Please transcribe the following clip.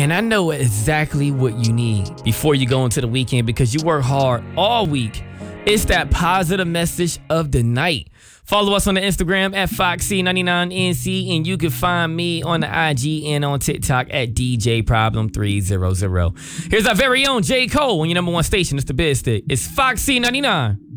And I know exactly what you need before you go into the weekend because you work hard all week. It's that positive message of the night. Follow us on the Instagram at Foxy99NC, and you can find me on the IG and on TikTok at DJ Problem 300. Here's our very own J. Cole on your number one station. It's the Biz Stick. It's Foxy99.